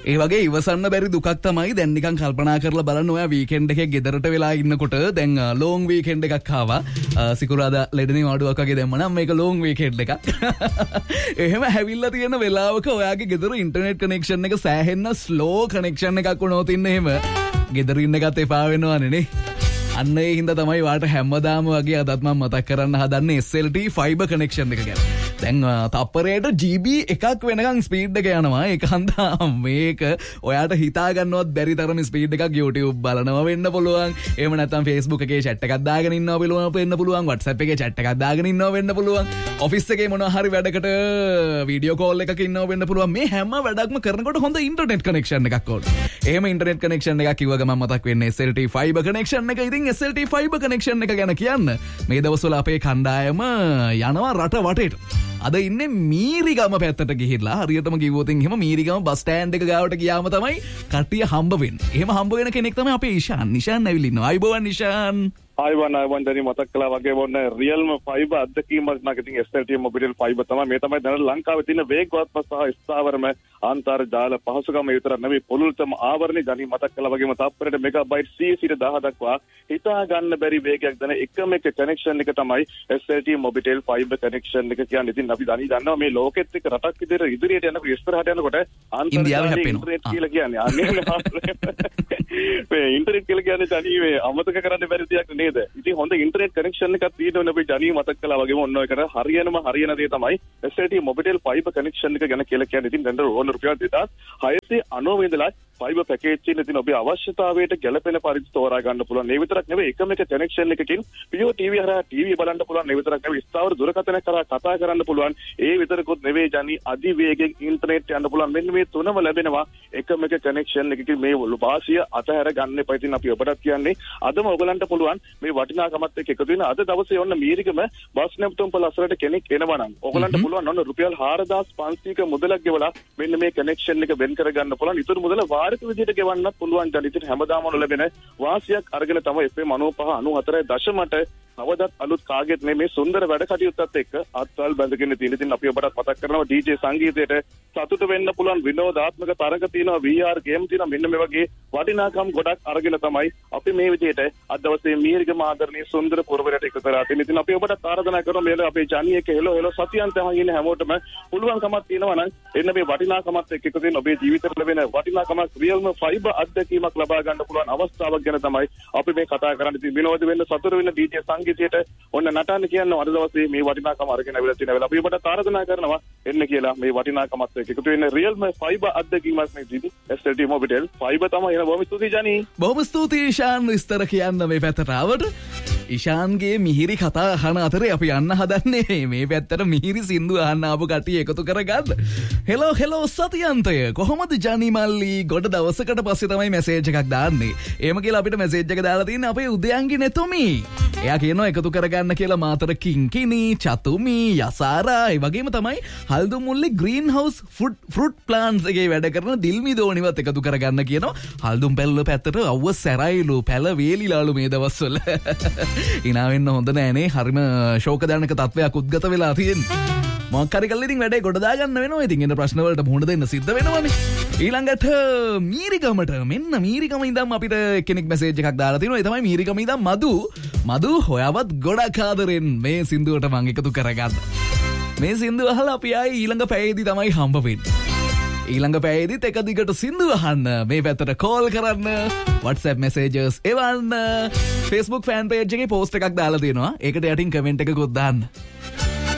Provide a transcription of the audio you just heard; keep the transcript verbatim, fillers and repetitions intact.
ඒ වගේ ඉවසන්න බැරි දුකක් තමයි දැන් නිකන් කල්පනා කරලා බලන්න ඔයා වීකෙන්ඩ් එකේ ගෙදරට වෙලා ඉන්නකොට දැන් ලෝන් වීකෙන්ඩ් එකක් ආවා. සිකුරාදා ලෙඩනේ මාඩුවක් වගේ දැම්ම නම් මේක ලෝන් වීකෙන්ඩ් එකක්. එහෙම හැවිල්ලා තියෙන වෙලාවක ඔයාගේ ගෙදර ඉන්ටර්නෙට් කනෙක්ෂන් එක සෑහෙන්න ස්ලෝ කනෙක්ෂන් එකක් වුණොත් ඉන්නේ එහෙම ගෙදර ඉන්න එකත් එපා වෙනවනේ නේ. අන්න ඒ හින්දා තමයි වාට හැමදාම වගේ අදත් මම මතක් කරන්න හදන්නේ S L T fibre connection එක ගැන. දැන් තප්පරයට G B එකක් වෙනකන් ස්පීඩ් එක යනවා. ඒක හන්දා මේක ඔයාට හිතා ගන්නවත් බැරි තරම ස්පීඩ් එකක් YouTube බලනවා වෙන්න පුළුවන්. එහෙම නැත්නම් Facebook එකේ chat එකක් දාගෙන ඉන්නවා බලනවා වෙන්න පුළුවන්. WhatsApp එකේ chat එකක් දාගෙන ඉන්නවා වෙන්න පුළුවන්. ඔෆිස් එකේ මොනවා හරි වැඩකට වීඩියෝ කෝල් එකක ඉන්නවා වෙන්න පුළුවන්. මේ හැම වැඩක්ම කරනකොට හොඳ ඉන්ටර්නෙට් කනෙක්ෂන් එකක් ඕන. එහෙම ඉන්ටර්නෙට් කනෙක්ෂන් එකක් කිව්ව ගමන් මතක් වෙන්නේ S L T fibre connection එක. ඉතින් S L T fibre connection එක ගැන කියන්න මේ දවස්වල අපේ කණ්ඩායම යනවා රට වටේට. අද ඉන්නේ මීරිගම පැත්තට ගිහිල්ලා හරියටම කිව්වොත් එහෙම මීරිගම බස් ස්ටෑන්ඩ් එක ගාවට ගියාම තමයි කට්ටිය හම්බ වෙන්නේ. එහෙම හම්බ වෙන කෙනෙක් තමයි අපේ ඉෂාන්. නිෂාන් ඇවිල්ලා ඉන්නවා. අයබෝවන් නිෂාන්. ආයුබෝවන් ආයුබෝවන් දැනි මතක් කළා වගේ වොන්න රියල්ම ෆයිබර් අත්දැකීමක් නක් ඉතින් S L T Mobitel fibre තමයි මේ තමයි දැන් ලංකාවේ තියෙන වේගවත්ම සහ ස්ථාවරම අන්තර්ජාල පහසුකම විතර නෙවෙයි පොළොල්තම ආවරණේ දැනි මතක් කළා වගේම තාප්පරයට මෙගාබයිට් සිය සිට දහ දක්වා හිතා ගන්න බැරි වේගයක් දැන එකම එක කනෙක්ෂන් එක තමයි S L T Mobitel fibre connection එක කියන්නේ. ඉතින් අපි දැනි දන්නවා මේ ලෝකෙත් එක්ක රටක් විදිහට ඉදිරියට යනකොට ඉස්සරහට යනකොට අන්තර්ජාල ඉන්ටර්නෙට් කියලා කියන්නේ අනේ මේ ඉන්ටර්නෙට් කියලා කියන්නේ දැනි මේ අමතක කරන්න බැරි දෙයක් නේ. ඉතින් හොඳ ඉන්ටර්නෙට් කනෙක්ෂන් එකක් තියෙනවනේ අපි ජනී මතක් කළා වගේම ඔන්න ඔය කර හරියනම හරියන දේ තමයි S L T Mobitel fibre connection එක ගැන කියලා කියන්නේ. ඉතින් දැන් ඕන රුපියල් දෙදාස් හයසිය අනූ ඉඳලා ෆයිබර් පැකේජ් එකේ තියෙන ඔබේ අවශ්‍යතාවයට ගැළපෙන පරිදි තෝරා ගන්න පුළුවන්. මේ විතරක් නෙවෙයි එකම එක කනෙක්ෂන් එකකින් පියෝ ටීවී හරහා ටීවී බලන්න පුළුවන්. මේ විතරක් නෙවෙයි ස්ථාවර දුරකථනයක් කරා කතා කරන්න පුළුවන්. ඒ විතරකුත් නෙවෙයි ජනී අධි වේගෙන් ඉන්ටර්නෙට් යන්න පුළුවන්. මෙන්න මේ තුනම ලැබෙනවා එකම එක කනෙක්ෂන් එකකින්. මේ වාසිය අතහැර ගන්න එපා. ඉතින් අපි ඔබටත් කියන්නේ අදම ඔයගලන්ට පුළුවන් මේ වටිනාකමත් එක්ක එකතු වෙන අද දවසේ ඔන්න මීරිගම බස් නැවතුම්පල අසලට කෙනෙක් එනවා නම් ඔයගලන්ට පුළුවන් ඔන්න රුපියල් හාරදාස් පන්සීයක මුදලක් ගෙවලා මෙන්න මේ කනෙක්ෂන් එක වෙන් කර ගන්න පුළුවන්. ඊටු මුදල වාරික විදිහට ගෙවන්නත් පුළුවන්. දැන් ඉතින් හැමදාම ලැබෙන වාසියක් අරගෙන තමයි F M අනූපහ අනූහතර දශම අට අවදත් අලුත් කාගෙත් මේ සුන්දර වැඩ කටයුත්තත් එක්ක අත්වල් බැඳගෙන තියෙන. ඉතින් අපි ඔබටත් මතක් කරනවා D J සංගීතයට සතුට වෙන්න පුළුවන් විනෝදාත්මක තරඟ තියෙනවා, V R ගේම් තියෙනවා. මෙන්න මේ වගේ වටිනාකම් ගොඩක් අරගෙන තමයි අපි මේ විදිහට අද දවසේ මීරිගම ආදරණීය සුන්දර පුරවරයට එකතු කරලා තියෙන. ඉතින් අපි ඔබට ආරාධනා කරනවා මේ අපේ ජනී එක හෙලෝ හෙලෝ සතියන්තම ඉන්න හැමෝටම පුළුවන්කමක් තියෙනවා නම් එන්න මේ වටිනාකමත් එක්ක එකතු වෙන ඔබේ ජීවිතවල ලැබෙන වටිනාකමක් රියල්ම ෆයිබර් අත්දැකීමක් ලබා ගන්න පුළුවන් අවස්ථාවක් ගැන තමයි අපි මේ කතා කරන්නේ. ඉතින් විනෝද වෙන්න සතුට වෙන්න D J සංගීතයට ඔන්න නටන්න කියනවා. අද දවසේ මේ වටිනාකම අරගෙන ආවිලා තියෙන වෙලාව අපි ඔබට ආරාධනා කරනවා එන්න කියලා මේ වටිනාකමත් එක්ක එකතු වෙන රියල්ම ෆයිබර් අත්දැකීමක් මේ දීදී S L T Mobitel fibre තමයි. එන බොහොම ස්තුතියි ජනී. බොහොම ස්තුතියි ඉෂාන් විස්තර කියන්න මේ පැත්තට ආවට. ඉෂාන්ගේ මිහිරි කතා අහන අතරේ අපි යන්න හදන්නේ මේ පැත්තට මිහිරි සින්දු අහන්න ආපු කට්ටිය එකතු කරගන්න. හෙලෝ හෙලෝ සතියන්තය කොහොමද ජනී මල්ලි? ගොඩ දවසකට පස්සේ තමයි මැසේජ් එකක් දාන්නේ. එහෙම කියලා අපිට මැසේජ් එක දාලා තියෙන්නේ අපේ උදයන්ගේ නෙතුමි. එයා කියනවා එකතු කරගන්න කියලා මාතර කිංකිනි, චතුමි, යසාරා ඒ වගේම තමයි හල්දුමුල්ලි green house fruit fruit plants එකේ වැඩ කරන දිල්මි දෝනිවත් එකතු කරගන්න කියනවා. හල්දුම් පැල්ල පැත්තට අවුව සැරයිලු පැල වේලිලාලු මේ දවස්වල. ඉනා වෙන්න හොඳ නෑනේ. හරිම ශෝකදායක තත්වයක් උද්ගත වෙලා තියෙන්නේ. මොකක් හරි කළා ඉතින් වැඩේ ගොඩ දාගන්න වෙනවා. ඉතින් එන ප්‍රශ්න වලට මුහුණ දෙන්න සිද්ධ වෙනවනේ. ඊළඟට මීරිගමට මෙන්න මීරිගම ඉඳන් අපිට කෙනෙක් මැසේජ් එකක් දාලා තිනවා. ඒ තමයි මීරිගම ඉඳන් මදු. මදු හොයාවත් ගොඩක් ආදරෙන් මේ සින්දුවට මම එකතු කරගන්න. මේ සින්දුව අහලා අපි ආයේ ඊළඟ පැයේදී තමයි හම්බ වෙන්නේ. ඊළඟ පැයේදීත් එක දිගට සින්දුව අහන්න, මේ පැත්තට කෝල් කරන්න, WhatsApp messages එවන්න, Facebook fan page එකේ post එකක් දාලා තියෙනවා. ඒකට යටින් කමෙන්ට් එකකුත් දාන්න.